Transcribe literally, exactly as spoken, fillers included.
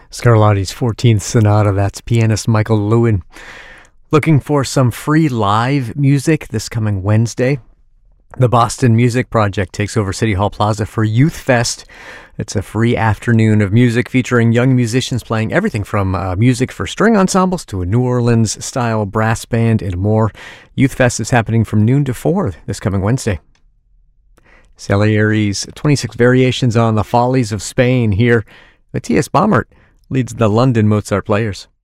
Scarlatti's fourteenth Sonata, that's pianist Michael Lewin. Looking for some free live music this coming Wednesday? The Boston Music Project takes over City Hall Plaza for Youth Fest. It's a free afternoon of music featuring young musicians playing everything from uh, music for string ensembles to a New Orleans-style brass band and more. Youth Fest is happening from noon to four this coming Wednesday. Salieri's twenty-six Variations on the Follies of Spain here. Matthias Baumert leads the London Mozart Players.